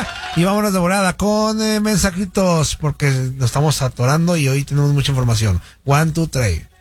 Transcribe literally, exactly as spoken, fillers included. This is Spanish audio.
Y vámonos de volada con eh, mensajitos, porque nos estamos atorando y hoy tenemos mucha información. One, two, three.